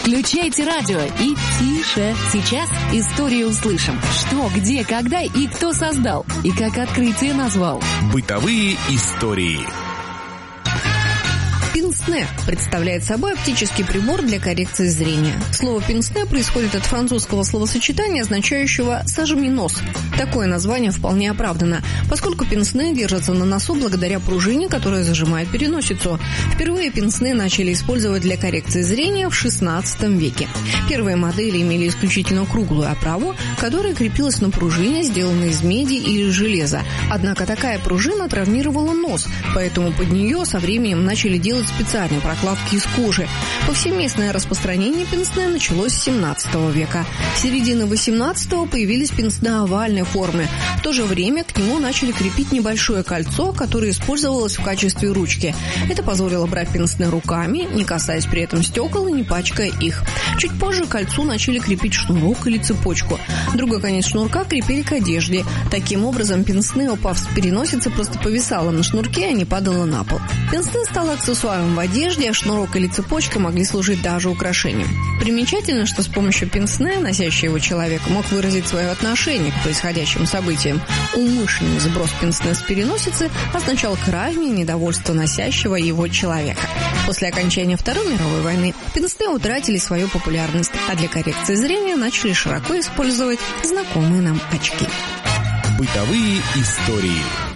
Включайте радио и тише. Сейчас историю услышим. Что, где, когда и кто создал. И как открытие назвал. Бытовые истории. Пинс-не представляет собой оптический прибор для коррекции зрения. Слово «пинс-не» происходит от французского словосочетания, означающего «сожми нос». Такое название вполне оправдано, поскольку пинс-не держится на носу благодаря пружине, которая зажимает переносицу. Впервые пинс-не начали использовать для коррекции зрения в XVI веке. Первые модели имели исключительно круглую оправу, которая крепилась на пружине, сделанной из меди или железа. Однако такая пружина травмировала нос, поэтому под нее со временем начали делать специальные прокладки из кожи. Повсеместное распространение пинс-не началось с 17 века. В середине 18-го появились пинс-не овальной формы. В то же время к нему начали крепить небольшое кольцо, которое использовалось в качестве ручки. Это позволило брать пинс-не руками, не касаясь при этом стекол и не пачкая их. Чуть позже к кольцу начали крепить шнурок или цепочку. Другой конец шнурка крепили к одежде. Таким образом, пинс-не, упав с переносицы, просто повисала на шнурке, а не падала на пол. Пинс-не стало аксессуаром в одежде, а шнурок или цепочка могли служить даже украшением. Примечательно, что с помощью пинс-не носящий его человек мог выразить свое отношение к происходящим событиям. Умышленный сброс пинс-не с переносицы означал крайнее недовольство носящего его человека. После окончания Второй мировой войны пинс-не утратили свою популярность, а для коррекции зрения начали широко использовать знакомые нам очки. Бытовые истории.